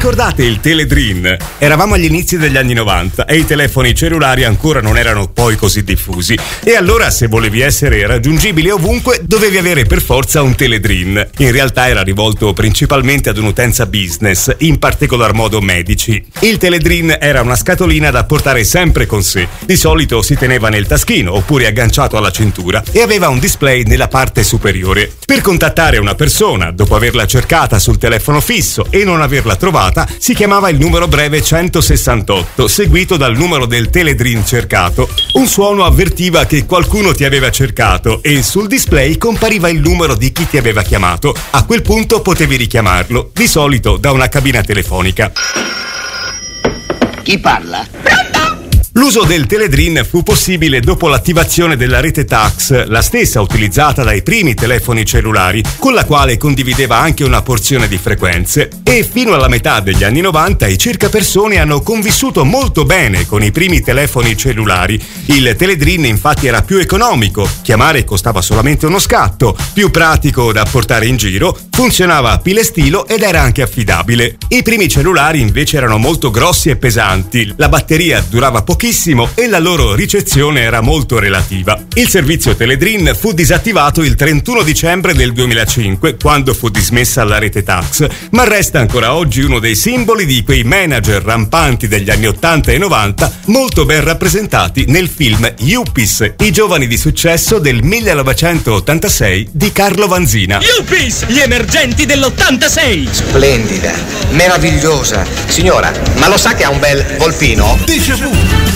ricordate il Teledrin? Eravamo agli inizi degli anni 90 e i telefoni cellulari ancora non erano poi così diffusi. E allora, se volevi essere raggiungibile ovunque, dovevi avere per forza un Teledrin. In realtà era rivolto principalmente ad un'utenza business, in particolar modo medici. Il Teledrin era una scatolina da portare sempre con sé. Di solito si teneva nel taschino oppure agganciato alla cintura e aveva un display nella parte superiore. Per contattare una persona, dopo averla cercata sul telefono fisso e non averla trovata, si chiamava il numero breve 168, seguito dal numero del Teledrin cercato. Un suono avvertiva che qualcuno ti aveva cercato e sul display compariva il numero di chi ti aveva chiamato. A quel punto potevi richiamarlo, di solito da una cabina telefonica. Chi parla? L'uso del Teledrin fu possibile dopo l'attivazione della rete TAX, la stessa utilizzata dai primi telefoni cellulari, con la quale condivideva anche una porzione di frequenze. E fino alla metà degli anni 90 i circa persone hanno convissuto molto bene con i primi telefoni cellulari. Il Teledrin infatti era più economico, chiamare costava solamente uno scatto, più pratico da portare in giro, funzionava a pile stilo ed era anche affidabile. I primi cellulari invece erano molto grossi e pesanti, la batteria durava pochissimo e la loro ricezione era molto relativa. Il servizio Teledrin fu disattivato il 31 dicembre del 2005, quando fu dismessa la rete TAX, ma resta ancora oggi uno dei simboli di quei manager rampanti degli anni 80 e 90, molto ben rappresentati nel film Yuppies, i giovani di successo del 1986 di Carlo Vanzina. Yuppies, gli emergenti dell'86! Splendida, meravigliosa. Signora, ma lo sa che ha un bel volpino? Déjà vu.